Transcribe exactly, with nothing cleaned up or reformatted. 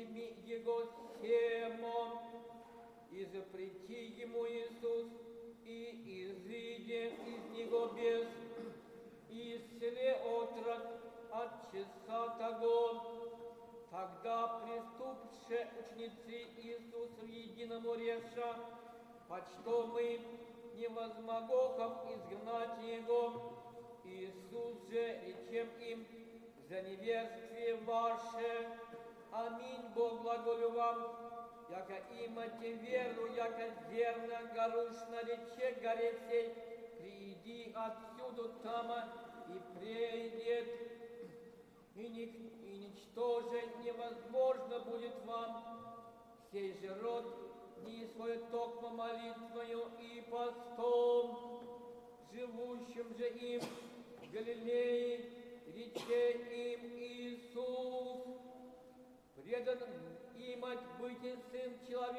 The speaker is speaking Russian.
прими его семо, и запрети ему Иисус, и изыдя из него бес, и исцеле отрок от часа того. Тогда приступше ученицы Иисуса в единому реша, почто мы не возмогохом изгнать его. Иисус же речем им: за неверствие ваше, аминь, Бог глаголю вам, яко имате веру, яко зерна горушна рече горе сей, прииди отсюда тама, и прейдет, и, ни, и ничто же невозможно будет вам. Сей же род не свое токмо молитвою и постом, живущим же им в Галилее, рече им Иисус, предан имать быть Сын Человеческий.